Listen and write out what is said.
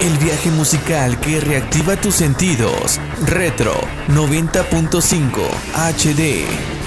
el viaje musical que reactiva tus sentidos. Retro 90.5 HD.